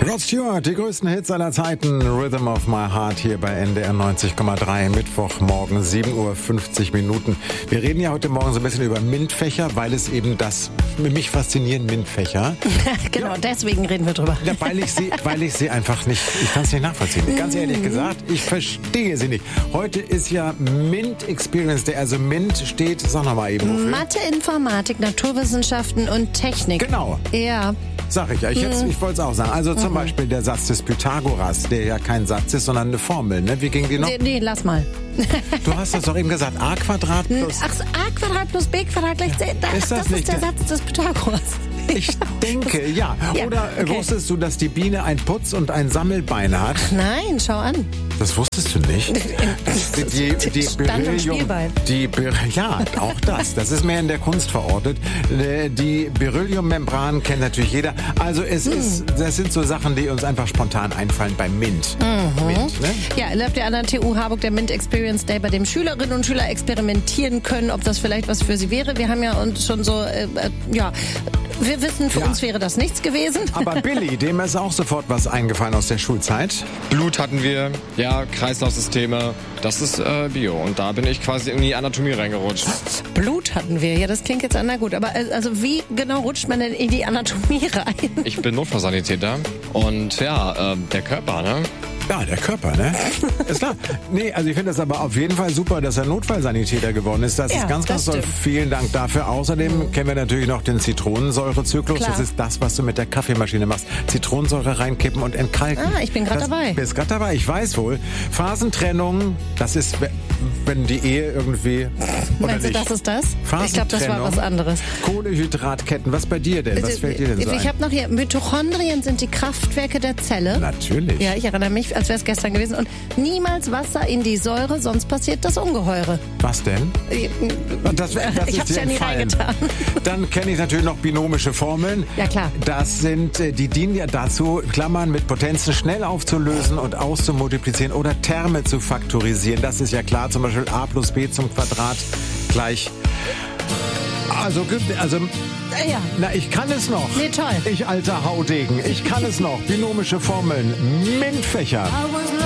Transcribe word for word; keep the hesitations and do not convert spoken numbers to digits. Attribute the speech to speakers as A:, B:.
A: Rod Stewart, die größten Hits aller Zeiten. Rhythm of My Heart hier bei N D R neunzig Komma drei. Mittwochmorgen, sieben Uhr fünfzig Minuten. Wir reden ja heute Morgen so ein bisschen über MINT-Fächer, weil es eben das, mich faszinieren MINT-Fächer.
B: Genau,
A: ja.
B: Deswegen reden wir drüber.
A: Ja, weil ich sie, weil ich sie einfach nicht, ich kann es nicht nachvollziehen. Ganz ehrlich gesagt, ich verstehe sie nicht. Heute ist ja MINT Experience Day, also MINT steht, sag nochmal eben wofür.
B: Mathe, Informatik, Naturwissenschaften und Technik.
A: Genau.
B: Ja.
A: Sag ich ja, ich,
B: Mhm.
A: ich wollte es auch sagen. Also zum
B: Mhm.
A: Beispiel der Satz des Pythagoras, der ja kein Satz ist, sondern eine Formel. Ne? Wie ging die noch?
B: Nee, nee, lass mal.
A: Du hast das doch eben gesagt, a Quadrat plus...
B: Ach, so, a Quadrat plus b Quadrat gleich c. Das,
A: Ist das
B: das
A: nicht
B: ist der
A: der-
B: Satz des Pythagoras.
A: Ich denke, ja.
B: Ja,
A: Oder äh,
B: okay.
A: wusstest du, dass die Biene ein Putz- und ein Sammelbein hat?
B: Nein, schau an.
A: Das wusstest du nicht? Die, die, die
B: Stand am
A: Beryllium,
B: Spielbein.
A: die Ber- ja, auch das. Das ist mehr in der Kunst verortet. Äh, Die Berylliummembran kennt natürlich jeder. Also es ist, das sind so Sachen, die uns einfach spontan einfallen beim MINT. MINT, ne?
B: Ja, läuft ja an der T U Harburg der MINT Experience Day, bei dem Schülerinnen und Schüler experimentieren können, ob das vielleicht was für sie wäre. Wir haben ja uns schon so, äh, äh, ja, wir wissen, für
A: Ja.
B: uns wäre das nichts gewesen.
A: Aber Billy, dem ist auch sofort was eingefallen aus der Schulzeit.
C: Blut hatten wir, ja, Kreislaufsysteme, das ist äh, Bio. Und da bin ich quasi in die Anatomie reingerutscht.
B: Blut hatten wir, ja, das klingt jetzt an, na gut. Aber äh, also wie genau rutscht man denn in die Anatomie rein?
C: Ich bin Notfallsanitäter und ja, äh, der Körper, ne?
A: Ja, der Körper, ne? Ist klar. Nee, also ich finde das aber auf jeden Fall super, dass er Notfallsanitäter geworden ist. Das
B: Ja,
A: ist ganz, ganz
B: das
A: toll.
B: stimmt.
A: Vielen Dank dafür. Außerdem kennen wir natürlich noch den Zitronensäurezyklus.
B: Klar.
A: Das ist das, was du mit der Kaffeemaschine machst. Zitronensäure reinkippen und entkalken.
B: Ah, ich bin grad
A: Das-
B: dabei.
A: Bist gerade dabei, ich weiß wohl. Phasentrennung, das ist, we- wenn die Ehe irgendwie... oder
B: Meinst du,
A: nicht?
B: das ist das? Ich glaube, das war
A: Phasentrennung,
B: was anderes.
A: Kohlenhydratketten, was bei dir denn? Was fällt dir denn so
B: Ich
A: ein?
B: habe noch hier, Mitochondrien sind die Kraftwerke der Zelle.
A: Natürlich.
B: Ja, ich erinnere mich, als wäre es gestern gewesen. Und niemals Wasser in die Säure, sonst passiert das Ungeheure.
A: Was denn? Das, das
B: Ich
A: ist
B: hab's
A: dir
B: ja nie
A: entfallen.
B: reingetan.
A: Dann kenne ich natürlich noch binomische Formeln.
B: Ja, klar.
A: Das sind, äh, die dienen ja dazu, Klammern mit Potenzen schnell aufzulösen und auszumultiplizieren oder Terme zu faktorisieren. Das ist ja klar, zum Beispiel a plus b zum Quadrat gleich... Also, gibt- also,
B: Ja.
A: na, ich kann es noch.
B: Nee, toll.
A: Ich alter Haudegen, ich kann es noch. Binomische Formeln, MINT-Fächer.